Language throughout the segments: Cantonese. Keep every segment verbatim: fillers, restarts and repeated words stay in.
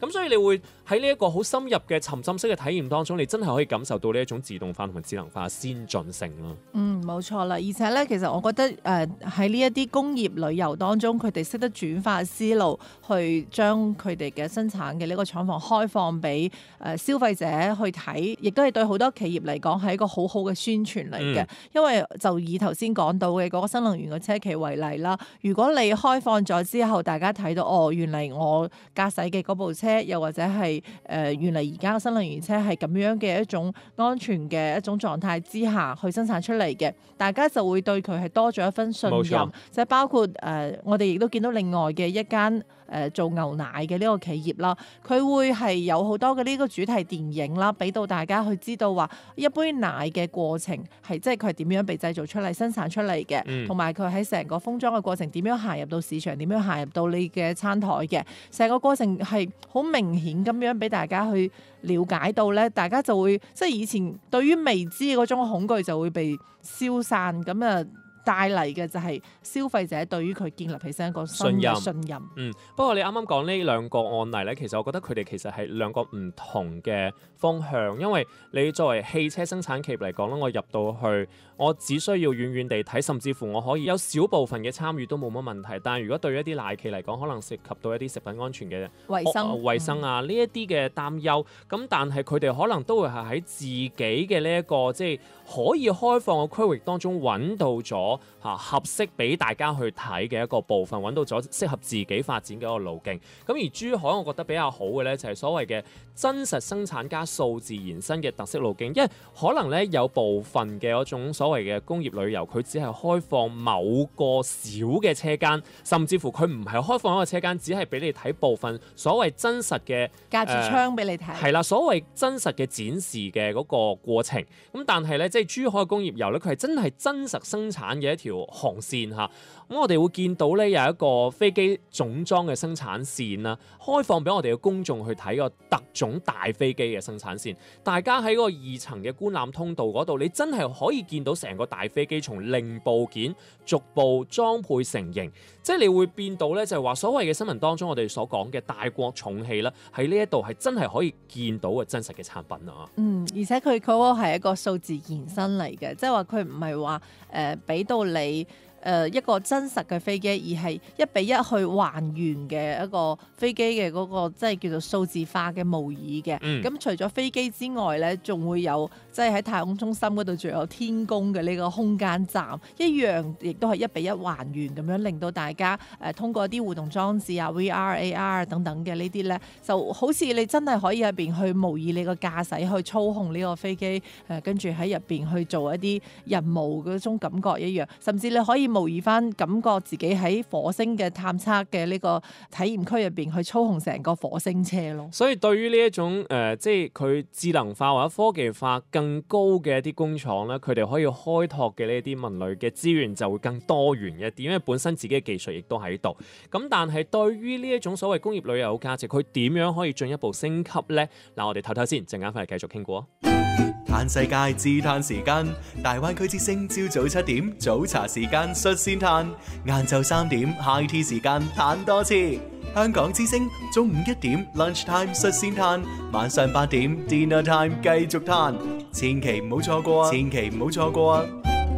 咁所以你會喺呢一個好深入嘅沉浸式嘅體驗當中，你真係可以感受到呢一種自動化同埋智能化嘅先進性咯。 嗯，冇錯啦。而且咧，其實我覺得誒喺呢一啲工業旅遊當中，佢哋識得轉化思路，去將佢哋嘅生產嘅呢個廠房開放俾誒、呃、消費者去睇，亦都係對好多企業嚟講係一個好好嘅宣傳嚟嘅。嗯、因為就以頭先講到嘅嗰個新能源嘅車企為例啦，如果你開放咗之後，大家睇到哦，原嚟我駕駛嘅嗰部車，又或者係誒、呃、原嚟而家嘅新能源車係咁樣嘅一種安全嘅一種狀態之下去生產出嚟嘅，大家就會對佢係多咗一分信任。即係包括誒、呃，我哋亦都見到另外嘅一間誒、呃、做牛奶嘅呢個企業啦，佢會係有好多嘅呢個主題電影啦，俾到大家去知道話一杯奶嘅過程係即係佢係點樣被製造出嚟、生產出嚟嘅，同埋佢喺成個封裝嘅過程點樣行入到市場、點樣行入到你嘅餐台嘅，成個過程係好明顯咁樣俾大家去了解到咧，大家就會即係以前對於未知嘅嗰種恐懼就會被消散咁啊。帶嚟嘅就係消費者對於佢建立起身一個新嘅信任。 嗯，不過你啱啱講呢兩個案例咧，其實我覺得佢哋其實係兩個唔同嘅方向，因為你作為汽車生產企業嚟講咧，我入到去，我只需要遠遠地睇，甚至乎我可以有少部分嘅參與都冇乜問題。但係如果對於一啲奶企嚟講，可能涉及到一啲食品安全嘅衞生、 衞生啊呢一啲嘅擔憂，咁但係佢哋可能都會係喺自己嘅呢一個即係可以開放嘅區域當中揾到咗嚇合適俾大家去睇嘅一個部分，揾到咗適合自己發展嘅一個路徑。咁而珠海我覺得比較好嘅咧，就係所謂嘅真實生產加數字延伸嘅特色路徑，因為可能咧有部分嘅嗰種所謂嘅工業旅遊，佢只係開放某個小嘅車間，甚至乎佢唔係開放一個車間，只係俾你睇部分所謂真實嘅隔住窗俾你睇。 係啦，所謂真實嘅展示嘅嗰個過程。咁但係咧，即係珠海工業遊咧，佢係真係真實生產嘅一條航線嚇。咁我哋會見到咧有一個飛機總裝嘅生產線啦，開放俾我哋嘅公眾去睇個特種大飛機嘅生產線。大家喺個二層嘅觀覽通道嗰度，你真係可以見到成個大飛機從零部件逐步裝配成型。即係你會變到咧，就係話所謂嘅新聞當中我哋所講嘅大國重器啦，喺呢一度係真係可以見到嘅真實嘅產品啊！ 嗯，而且佢嗰個係一個數字延伸嚟嘅，即係話佢唔係話誒俾到你。誒、呃、一個真實嘅飛機，而係一比一去還原嘅一個飛機嘅嗰、那個即係叫做數字化嘅模擬嘅。咁、嗯、除咗飛機之外咧，仲會有即係喺太空中心嗰度仲有天宮嘅呢個空間站，一樣亦都係一比一還原咁樣，令到大家誒、呃、通過一啲互動裝置啊、V R、A R 等等嘅呢啲咧，就好似你真係可以入邊去模擬你個駕駛去操控呢個飛機，誒跟住喺入邊去做一啲任務嗰種感覺一樣，甚至你可以模擬翻感覺自己喺火星嘅探測嘅呢個體驗區入邊去操控成個火星車咯。 所以對於呢一種誒、呃，即係佢智能化或者科技化更高嘅一啲工廠咧，佢哋可以開拓嘅呢啲文旅嘅資源就會更多元一啲，因為本身自己嘅技術亦都喺度。咁但係對於呢一種所謂工業旅遊嘅價值，佢點樣可以進一步升級呢？嗱，我哋唞唞先，陣間翻嚟繼續傾過。 嘆世界自嘆時間，大灣區之聲朝早七點早茶時間率先嘆，晏晝三點 high tea 時間嘆多次。香港之聲中午一點 lunch time 率先嘆，晚上八點 dinner time 繼續嘆，千祈唔好錯過啊！千祈唔好錯過啊！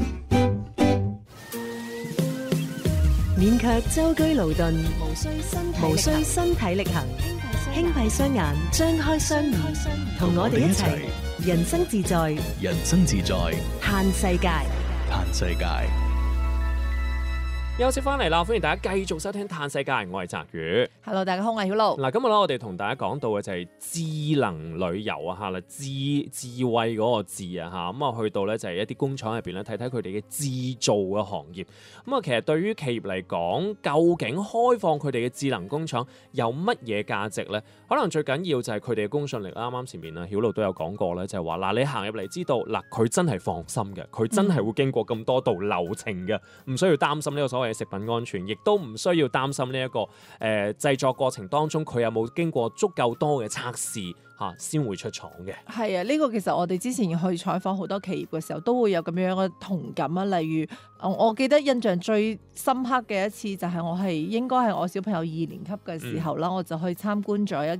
勉強舟車勞頓，無需身體無需身體力行，輕閉雙眼，張開雙耳，同我哋一齊。人生自在， 人生自在， 嘆世界， 嘆世界。 休息翻嚟啦，歡迎大家繼續收聽《嘆世界》，我係澤宇。 Hello， 大家好，我係曉露。 嗱，今日咧我哋同大家講到嘅就係智能旅遊啊，嚇啦，智智慧嗰個智啊，嚇咁啊，去到咧就係一啲工廠入邊咧睇睇佢哋嘅製造嘅行業。咁啊，其實對於企業嚟講，究竟開放佢哋嘅智能工廠有乜嘢價值咧？可能最緊要就係佢哋嘅公信力。啱啱前面啊，曉露都有講過咧，就係話嗱，你行入嚟知道嗱，佢真係放心嘅，佢真係會經過咁多道流程嘅，唔需要擔心呢個所謂嘅食品安全，亦都唔需要擔心呢、這、一個誒、呃、製作過程當中佢有冇經過足夠多嘅測試嚇先會出廠嘅。 係啊，呢、這個其實我哋之前去採訪好多企業嘅時候，都會有咁樣嘅同感啊。例如，我記得印象最深刻嘅一次就係我係應該係我小朋友二年級嘅時候啦，嗯、我就去參觀咗一